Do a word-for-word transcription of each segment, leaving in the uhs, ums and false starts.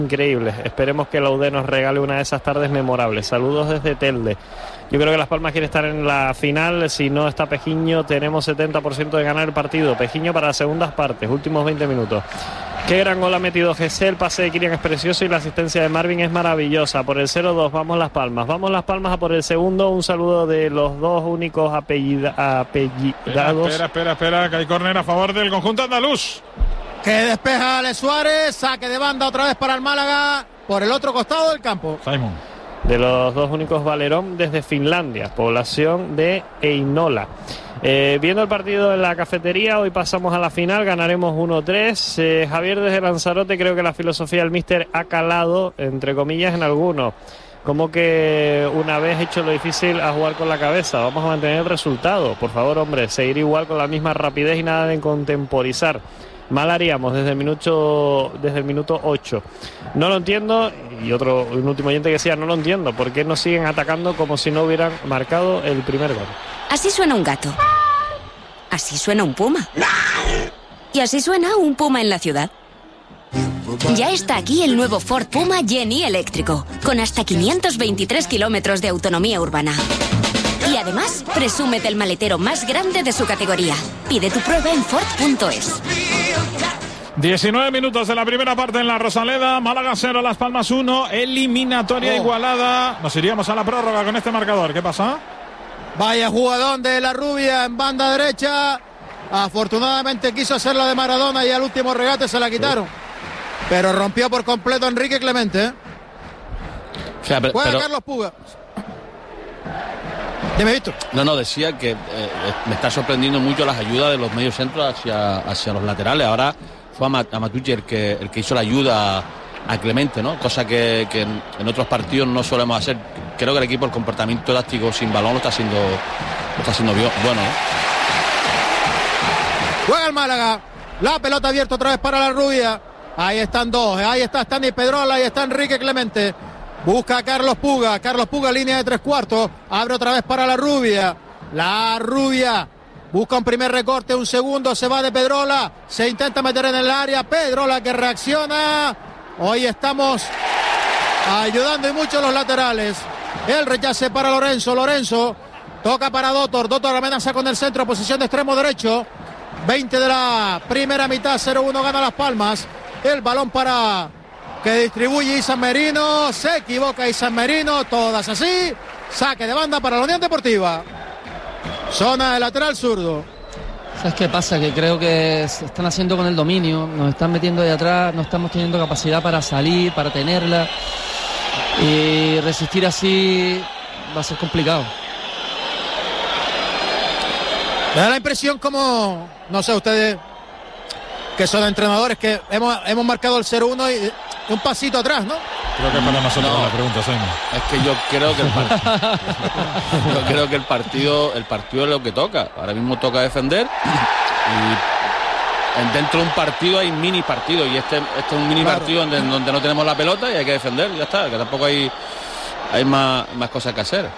increíbles. Esperemos que la U D nos regale una de esas tardes memorables. Saludos desde Telde. Yo creo que Las Palmas quiere estar en la final. Si no está Pejiño, tenemos setenta por ciento de ganar el partido. Pejiño para las segundas partes, últimos veinte minutos. Qué gran gol ha metido Gesé, el pase de Kirian es precioso y la asistencia de Marvin es maravillosa. Por el cero dos, vamos Las Palmas. Vamos Las Palmas a por el segundo. Un saludo de los dos únicos apellida, apellidados. Espera, espera, espera, que hay córner a favor del conjunto andaluz. Que despeja Ale Suárez, saque de banda otra vez para el Málaga, por el otro costado del campo. Simon. De los dos únicos Valerón desde Finlandia, población de Einola. Eh, viendo el partido en la cafetería, hoy pasamos a la final, ganaremos uno tres. Eh, Javier desde Lanzarote, creo que la filosofía del míster ha calado, entre comillas, en algunos. Como que una vez hecho lo difícil a jugar con la cabeza, vamos a mantener el resultado. Por favor, hombre, seguir igual con la misma rapidez y nada de contemporizar. Mal haríamos desde el minuto desde el minuto ocho. No lo entiendo. Y otro un último oyente que decía, no lo entiendo. ¿Por qué nos siguen atacando como si no hubieran marcado el primer gol? Así suena un gato. Así suena un puma. Y así suena un puma en la ciudad. Ya está aquí el nuevo Ford Puma Jenny eléctrico, con hasta quinientos veintitrés kilómetros de autonomía urbana. Y además, presúmete el maletero más grande de su categoría. Pide tu prueba en Ford punto es. diecinueve minutos de la primera parte en la Rosaleda. Málaga cero, Las Palmas uno. Eliminatoria oh. igualada. Nos iríamos a la prórroga con este marcador. ¿Qué pasa? Vaya jugadón de la Rubia en banda derecha. Afortunadamente quiso hacer la de Maradona y al último regate se la quitaron. Sí. Pero rompió por completo Enrique Clemente. ¿eh? O sea, pero, Juega pero... Carlos Puga. Dime, Víctor. No, no, decía que eh, me está sorprendiendo mucho las ayudas de los medios centros hacia, hacia los laterales. Ahora fue a, Mat- a Matucci el que, el que hizo la ayuda a, a Clemente, ¿no? Cosa que, que en, en otros partidos no solemos hacer. Creo que el equipo, el comportamiento táctico sin balón lo está haciendo, lo está haciendo bien, bueno, ¿no? Juega el Málaga. La pelota abierta otra vez para la Rubia. Ahí están dos. Ahí está Stanley Pedrola. Ahí está Enrique Clemente. Busca a Carlos Puga. Carlos Puga, línea de tres cuartos. Abre otra vez para la Rubia. La Rubia busca un primer recorte, un segundo. Se va de Pedrola. Se intenta meter en el área. Pedrola que reacciona. Hoy estamos ayudando y mucho los laterales. El rechace para Lorenzo. Lorenzo toca para Dotor. Dotor amenaza con el centro. Posición de extremo derecho. veinte de la primera mitad. cero uno gana Las Palmas. El balón para... que distribuye Isan Merino, se equivoca Isan Merino, todas así, saque de banda para la Unión Deportiva. Zona de lateral zurdo. ¿Sabes qué pasa? Que creo que se están haciendo con el dominio, nos están metiendo de atrás, no estamos teniendo capacidad para salir, para tenerla, y resistir así va a ser complicado. Me da la impresión como, no sé, ustedes que son entrenadores, que hemos, hemos marcado el cero uno y un pasito atrás, ¿no? Creo que es para nosotros no, la pregunta, Simon. Es que yo creo que el partido, yo creo que el partido, el partido es lo que toca. Ahora mismo toca defender y en, dentro de un partido hay mini partidos y este, este es un mini claro. partido donde, donde no tenemos la pelota y hay que defender, ya está, que tampoco hay, hay más, más cosas que hacer.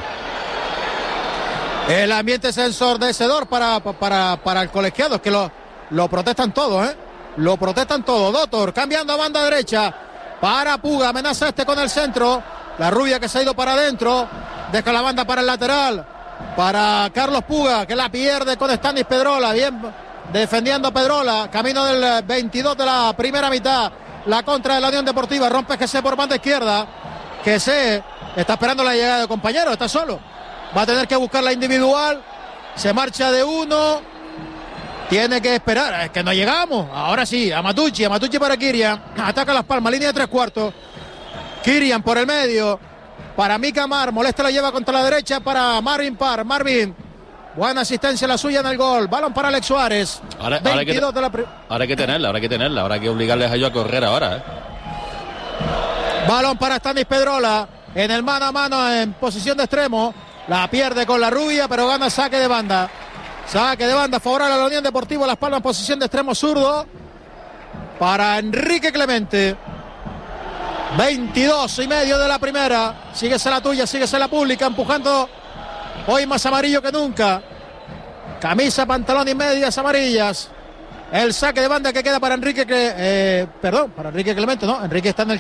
El ambiente es ensordecedor para, para, para el colegiado, es que lo, lo protestan todos, ¿eh? Lo protestan todos. Dotor cambiando a banda derecha para Puga, amenaza este con el centro. La Rubia que se ha ido para adentro, deja la banda para el lateral, para Carlos Puga, que la pierde con Stanis Pedrola, bien defendiendo Pedrola, camino del veintidós de la primera mitad. La contra de la Unión Deportiva, rompe Gesé por banda izquierda. Gesé está esperando la llegada de compañero, está solo, va a tener que buscar la individual, se marcha de uno. Tiene que esperar, es que no llegamos. Ahora sí, a Matucci, a Matucci para Kirian. Ataca Las Palmas, línea de tres cuartos. Kirian por el medio. Para Mika Mar, molesta la lleva contra la derecha para Marvin Par. Marvin, buena asistencia la suya en el gol. Balón para Alex Suárez. Ahora, ahora, hay, que, de la pri- ahora hay que tenerla, ahora hay que tenerla. Ahora hay que obligarles a ellos a correr ahora. ¿eh? Balón para Stanis Pedrola. En el mano a mano en posición de extremo. La pierde con la Rubia, pero gana saque de banda. Saque de banda favorable a la Unión Deportiva Las Palmas en posición de extremo zurdo para Enrique Clemente. veintidós y medio de la primera. Síguese la tuya, síguese la pública, empujando hoy más amarillo que nunca. Camisa, pantalón y medias amarillas. El saque de banda que queda para Enrique, eh, perdón, para Enrique Clemente, no, Enrique está en el